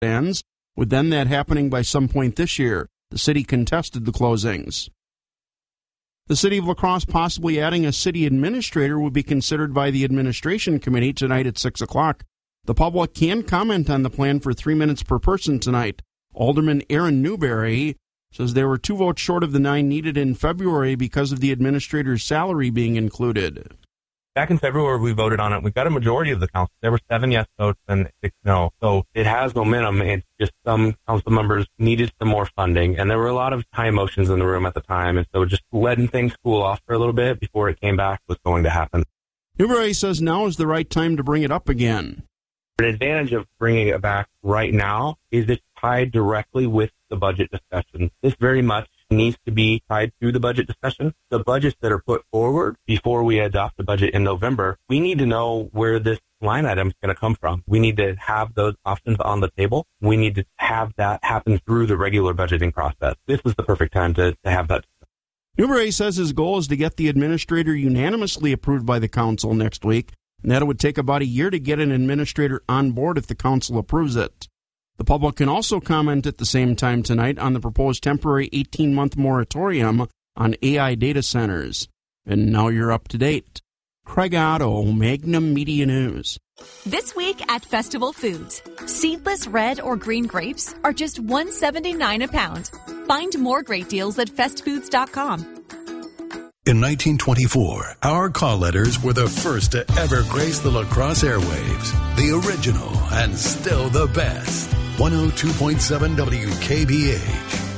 ends, with then that happening by some point this year. The city contested the closings. The City of La Crosse possibly adding a city administrator will be considered by the Administration Committee tonight at 6 o'clock. The public can comment on the plan for 3 minutes per person tonight. Alderman Aaron Newberry says there were 2 votes short of the 9 needed in February because of the administrator's salary being included. Back in February, we voted on it. We got a majority of the council. There were 7 yes votes and 6 no. So it has momentum. It's just some council members needed some more funding. And there were a lot of high emotions in the room at the time. And so just letting things cool off for a little bit before it came back was going to happen. Newberry says now is the right time to bring it up again. The advantage of bringing it back right now is it's tied directly with the budget discussion. This very much needs to be tied to the budget discussion. The budgets that are put forward before we adopt the budget in November, we need to know where this line item is going to come from. We need to have those options on the table. We need to have that happen through the regular budgeting process. This was the perfect time to have that. Newberry says his goal is to get the administrator unanimously approved by the council next week, and that it would take about a year to get an administrator on board if the council approves it. The public can also comment at the same time tonight on the proposed temporary 18-month moratorium on AI data centers. And now you're up to date. Craig Otto, Magnum Media News. This week at Festival Foods, seedless red or green grapes are just $1.79 a pound. Find more great deals at festfoods.com. In 1924, our call letters were the first to ever grace the La Crosse airwaves. The original and still the best. 102.7 WKBH.